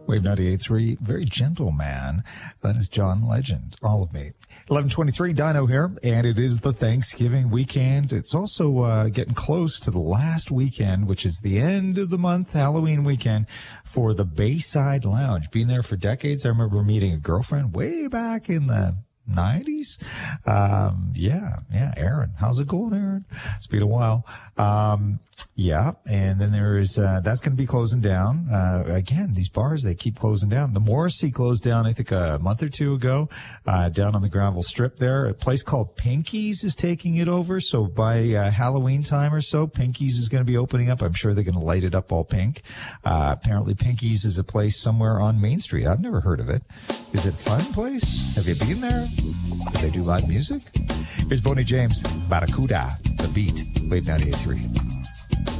Wave 98.3, very gentle man. That is John Legend, all of me. 11:23, Dino here, and it is the Thanksgiving weekend. It's also getting close to the last weekend, which is the end of the month, Halloween weekend, for the Bayside Lounge. Been there for decades. I remember meeting a girlfriend way back in the 90s. Yeah, Aaron. How's it going, Aaron? It's been a while. Yeah, and then there is, that's going to be closing down. Again, these bars, they keep closing down. The Morrissey closed down, I think, a month or two ago, down on the gravel strip there. A place called Pinky's is taking it over. So by Halloween time or so, Pinky's is going to be opening up. I'm sure they're going to light it up all pink. Apparently Pinky's is a place somewhere on Main Street. I've never heard of it. Is it a fun place? Have you been there? Do they do live music? Here's Boney James, Barracuda, The Beat, Wave 98.3.